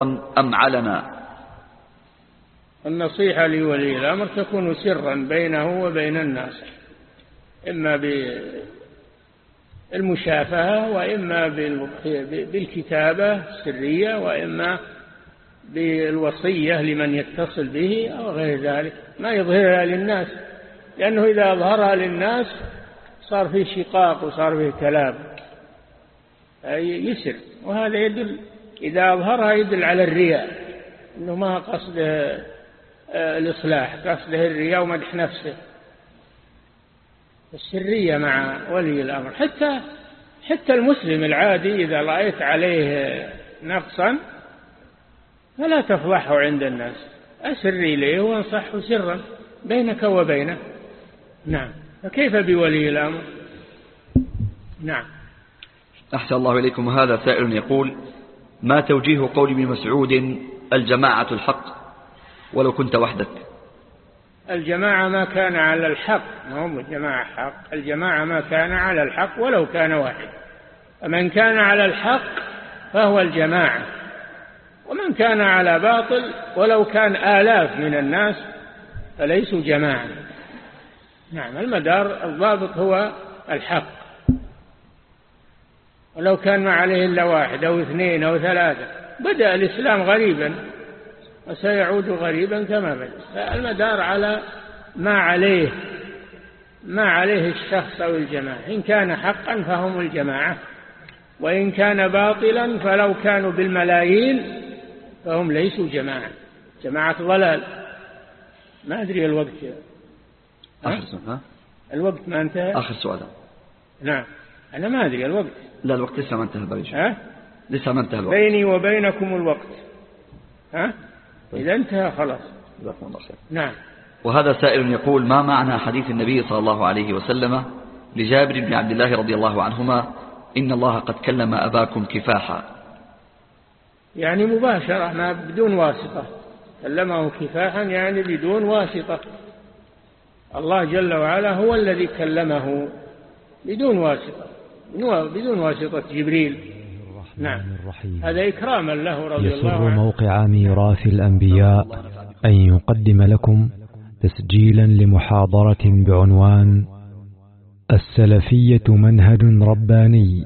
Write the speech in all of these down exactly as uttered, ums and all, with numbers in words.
أم علنا؟ النصيحة لولي الأمر تكون سرا بينه وبين الناس، إما بالمشافهة وإما بالكتابة السرية وإما بالوصية لمن يتصل به أو غير ذلك، ما يظهرها للناس، لأنه إذا أظهرها للناس صار فيه شقاق وصار فيه كلام يسر، وهذا يدل إذا أظهرها يدل على الرياء، إنه ما قصده الإصلاح، قصده الرياء ومدح نفسه. السرية مع ولي الأمر، حتى حتى المسلم العادي إذا رأيت عليه نقصا فلا تفضحه عند الناس، أسر إليه وانصحه سرا بينك وبينه. نعم، فكيف بولي الأمر؟ نعم. أحسن الله إليكم. هذا سائل يقول: ما توجيه قول ابن مسعود الجماعة الحق ولو كنت وحدك؟ الجماعة ما كان على الحق، ما هم الجماعة حق، الجماعة ما كان على الحق ولو كان واحد، فمن كان على الحق فهو الجماعة، ومن كان على باطل ولو كان آلاف من الناس فليسوا جماعة. نعم، المدار الضابط هو الحق، ولو كان ما عليه إلا واحد أو اثنين أو ثلاثة. بدأ الإسلام غريبا وسيعود غريبا كما بدأ، فالمدار على ما عليه ما عليه الشخص أو الجماعة، إن كان حقا فهم الجماعة، وإن كان باطلا فلو كانوا بالملايين فهم ليسوا جماعة، جماعة ضلال. ما أدري الوقت. آخر سؤال. الوقت ما انتهى. آخر سؤال. نعم، أنا ما أدري الوقت. لا، الوقت لسه ما انتهى بريش. ها؟ لسه ما انتهى الوقت. بيني وبينكم الوقت. ها؟ إذا انتهى خلاص. نعم. وهذا سائل يقول: ما معنى حديث النبي صلى الله عليه وسلم لجابر بن عبد الله رضي الله عنهما: إن الله قد كلم أباكم كفاحا؟ يعني مباشرة، ما بدون واسطة، كلمه كفاحا يعني بدون واسطة. الله جل وعلا هو الذي كلمه بدون واسطة، بدون واسطة جبريل. نعم، هذا إكراما له رضي الله عنه. يسر موقع ميراث الأنبياء أن يقدم لكم تسجيلا لمحاضرة بعنوان السلفية منهج رباني،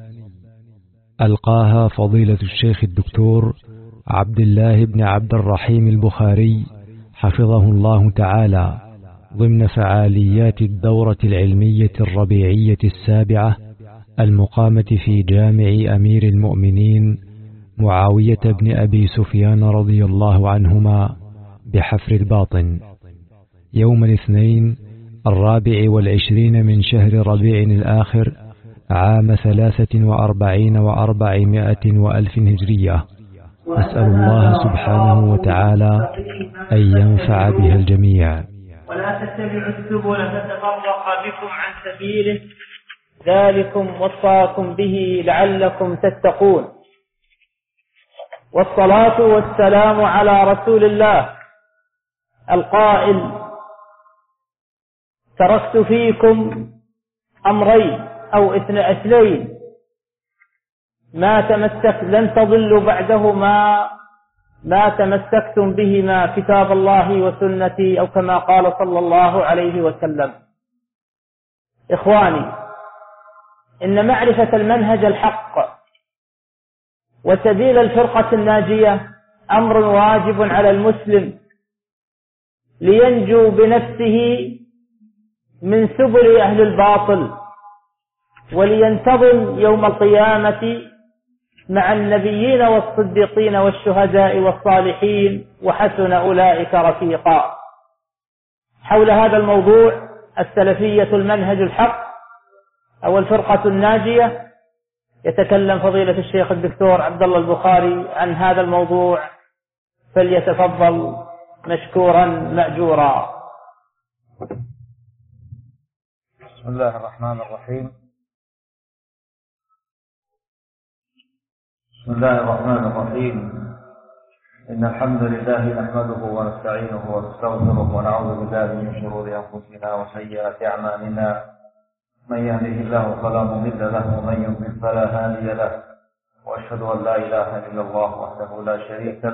ألقاها فضيلة الشيخ الدكتور عبد الله بن عبد الرحيم البخاري حفظه الله تعالى، ضمن فعاليات الدورة العلمية الربيعية السابعة المقامة في جامع أمير المؤمنين معاوية بن أبي سفيان رضي الله عنهما بحفر الباطن، يوم الاثنين الرابع والعشرين من شهر ربيع الآخر عام ثلاثة وأربعين وأربعمائة وألف هجرية. نسأل الله سبحانه وتعالى أن ينفع بها الجميع. ولا تتبعوا السبل فتفرق بكم عن سبيله، ذلكم وصاكم به لعلكم تتقون. والصلاة والسلام على رسول الله القائل: تركت فيكم أمرين أو اثنين ما تمسك لن تضلوا بعدهما ما تمسكتم بهما، كتاب الله وسنتي، أو كما قال صلى الله عليه وسلم. إخواني، إن معرفة المنهج الحق وسبيل الفرقة الناجية أمر واجب على المسلم لينجو بنفسه من سبل أهل الباطل، ولينتظم يوم القيامة مع النبيين والصديقين والشهداء والصالحين، وحسن أولئك رفيقا. حول هذا الموضوع، السلفية المنهج الحق أو الفرقة الناجية، يتكلم فضيلة الشيخ الدكتور عبد الله البخاري عن هذا الموضوع، فليتفضل مشكورا مأجورا. بسم الله الرحمن الرحيم. بسم الله الرحمن الرحيم إن الحمد لله نحمده ونستعينه ونستغفره ونعوذ بالله من شرور أنفسنا وسيئات أعمالنا، من يهده الله فلا مضل له ومن يضلل فلا هادي له، وأشهد أن لا إله إلا الله وحده لا شريك له